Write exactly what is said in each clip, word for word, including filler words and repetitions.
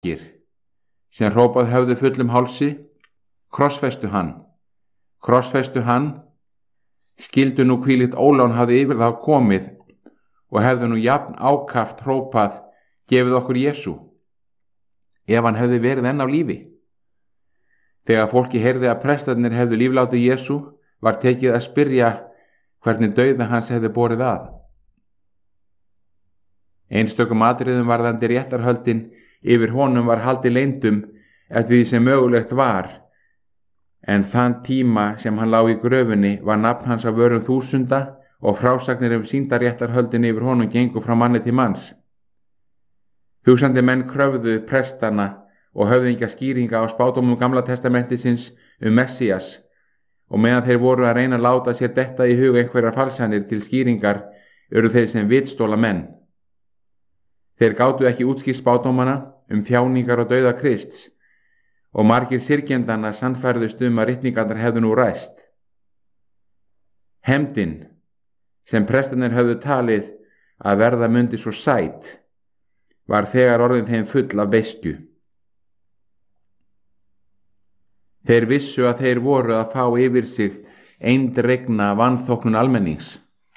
sem hrópað höfðu fullum hálsi: krossfestu hann, krossfestu hann, skildu nú hvílíkt ólán hafði yfir þá komið og hefðu nú jafn ákaft hrópað: gefið okkur Jesú, ef hann hefði verið enn á lífi. Þegar fólki heyrði að prestarnir hefðu líflátið Jesú, var tekið að spyrja hvernig dauða hans hefði borið að. Einstökum atriðum varðandi réttarhöldin yfir honum var haldið leyndum eftir því sem mögulegt var, en þann tíma sem hann lá í gröfinni var nafn hans á vörum þúsunda og frásagnir um sýndaréttarhöldin yfir honum gengu frá manni til manns. Hugsandi menn kröfðu prestana og höfðingja skýringa á spádómum Gamla testamentisins um Messías, og meðan þeir voru að reyna að láta sér detta í hug einhverjar falsanir til skýringar eru þeir sem vitstóla menn. Þeir gátu ekki útskýrt spádómana um þjáningar og dauða Krists, og margir syrgjendana sannfærðust um að ritningarnar hefðu nú ræst. Hefndin, sem prestarnir höfðu talið að verða mundi svo sæt, var þegar orðin þeim full af beiskju. Þeir vissu að þeir voru að fá yfir sig eindregna vanþóknun almennings.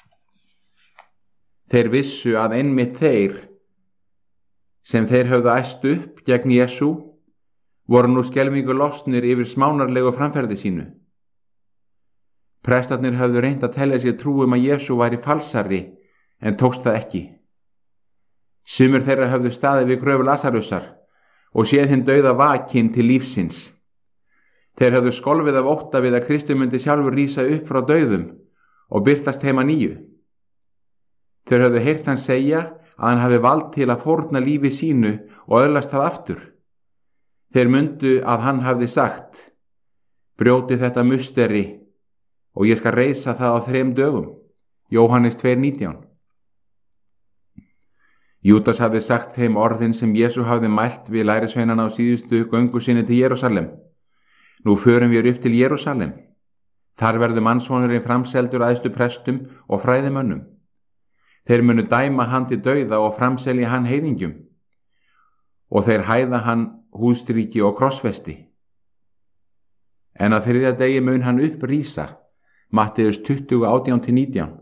Þeir vissu að einmitt þeir, sem þeir höfðu æst upp gegn Jesú, voru nú skelfingu lostnir yfir smánarlegu framferði sínu. Prestarnir höfðu reynt að telja sér trú um að Jesú væri falsari, en tókst það ekki. Sumir þeirra höfðu staðið við gröf Lasarusar og séð hinn dauða vakinn til lífsins. Þeir höfðu skolfið af ótta við að Kristur myndi sjálfur rísa upp frá dauðum og birtast heima nýju. Þeir höfðu heyrt hann segja að hann hafi vald til að fórna lífi sínu og öðlast það aftur. Þeir mundu að hann hafði sagt: brjótið þetta musteri og ég skal reisa það á þrem dögum. Jóhannes tvö nítján. Júdas hafði sagt þeim orðin sem Jesú hafði mælt við lærisveinana á síðustu göngu sinni til Jerúsalem: nú förum við upp til Jerúsalem. Þar verður mannssonurinn framseldur æðstu prestum og fræðimönnum. Þeir munu dæma hann til dauða og framselja hann heiðingjum, og þeir hæða hann hússtríki og krossfesti. En á þriðja degi mun hann upprísa. Matteus tuttugu átján til nítján.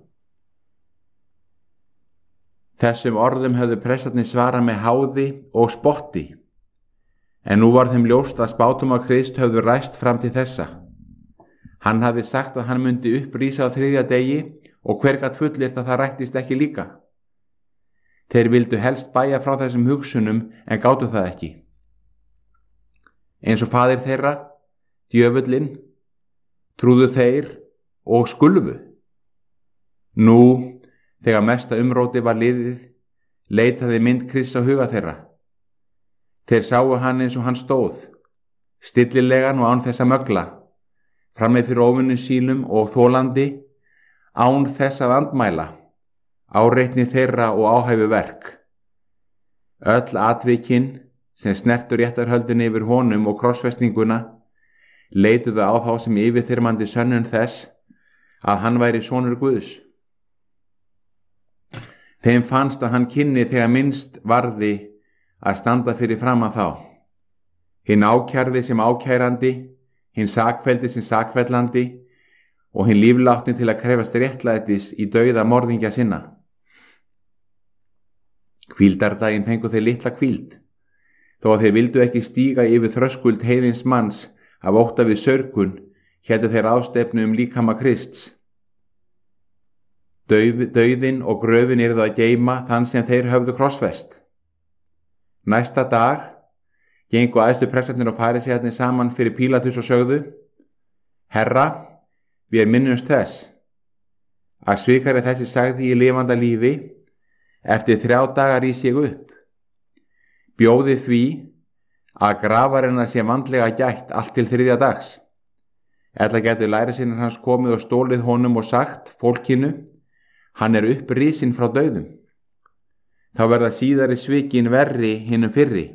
Þessum orðum höfðu prestarnir svarað með háði og spotti, en nú var þeim ljóst að spádómar Krist höfðu ræst fram til þessa. Hann hafði sagt að hann myndi upprísa á þriðja degi, og hver gat fullyrt að það rættist ekki líka. Þeir vildu helst bæja frá þessum hugsunum en gátu það ekki. Eins og faðir þeirra, djöfullinn, trúðu þeir og skulfu. Nú, þegar mesta umróti var liðið, leitaði mynd Krists á huga þeirra. Þeir sáu hann eins og hann stóð, stillilegan og án þess að mögla, frammi fyrir óvinnum sínum og þolandi, án þess að andmæla, áreitni þeirra og áhæfu verk. Öll atvikin sem snertu réttarhöldin yfir honum og krossfestinguna leituðu á þá sem yfirþyrmandi sönnun þess að hann væri sonur Guðs. Þeim fannst að hann kynni þegar minnst varði að standa fyrir framan þá. Hinn ákærði sem ákærandi, hinn sakfelldi sem sakfellandi og hinn líflátni til að krefast réttlætis í dauða morðingja sinna. Hvíldardaginn fengu þeir litla hvíld, þó að þeir vildu ekki stíga yfir þröskuld heiðins manns af ótta við sörgun, héldu þeir ástefnu um líkama Krists. Dauð, dauðin og gröfin yrðu að geyma þann sem þeir höfðu krossfest. Næsta dag gengu æðstu prestarnir og farisearnir saman fyrir Pílatus og sögðu: Herra, við minnumst þess að svikari þessi sagði í lifanda lífi: eftir þrjá daga rís ég upp. Bjóði því að grafarinnar sé vandlega gætt allt til þriðja dags. Ella getur lærisveinar hans komið og stólið honum og sagt fólkinu: hann er upprisinn frá dauðum. Þá verða síðari svikin verri hinum fyrri.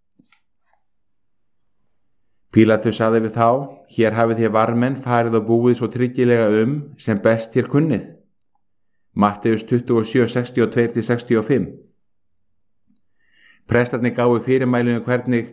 Pílatus sagði við þá: hér hafið þér varmenn farið og búið svo tryggilega um sem best þér kunnið. Matteus tuttugu og sjö, sextíu og tvö til sextíu og fimm. Prestarnir gáfu fyrirmælinu hvernig